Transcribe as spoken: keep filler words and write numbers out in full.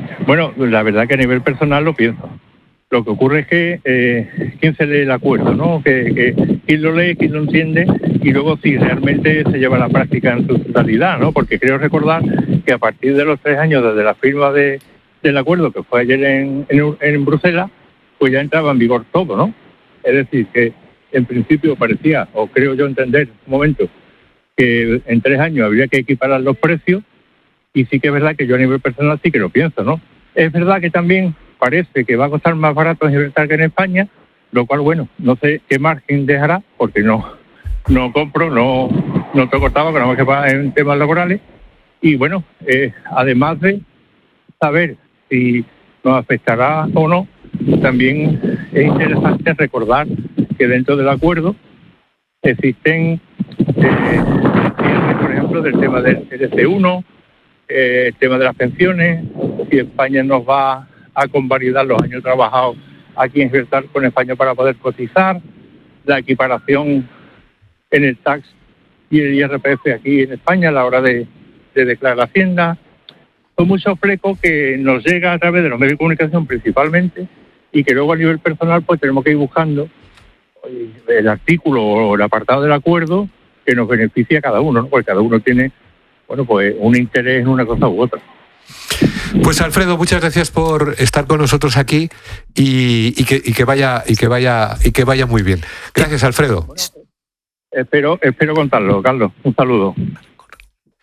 Bueno, la verdad que a nivel personal lo pienso. Lo que ocurre es que eh, quién se lee el acuerdo, ¿no? Que, que quién lo lee, quién lo entiende y luego si realmente se lleva a la práctica en su totalidad, ¿no? Porque creo recordar que a partir de los tres años desde la firma de, del acuerdo, que fue ayer en, en, en Bruselas, pues ya entraba en vigor todo, ¿no? Es decir, que en principio parecía, o creo yo entender un momento, que en tres años habría que equiparar los precios y sí que es verdad que yo a nivel personal sí que lo pienso, ¿no? Es verdad que también parece que va a costar más barato en Gibraltar que en España, lo cual, bueno, no sé qué margen dejará, porque no no compro, no no tengo tabaco, nada más que para en temas laborales. Y bueno, eh, además de saber si nos afectará o no, también es interesante recordar que dentro del acuerdo existen, eh, por ejemplo, del tema del L C uno, eh, el tema de las pensiones, si España nos va a convalidar los años trabajados aquí en Gibraltar con España para poder cotizar, la equiparación en el tax y el I R P F aquí en España a la hora de, de declarar Hacienda. Son muchos flecos que nos llega a través de los medios de comunicación principalmente y que luego a nivel personal pues tenemos que ir buscando el artículo o el apartado del acuerdo que nos beneficie a cada uno, ¿no? Porque cada uno tiene, bueno, pues un interés en una cosa u otra. Pues Alfredo, muchas gracias por estar con nosotros aquí y, y, que, y que vaya y que vaya y que vaya muy bien. Gracias, Alfredo. Bueno, espero espero contarlo, Carlos. Un saludo.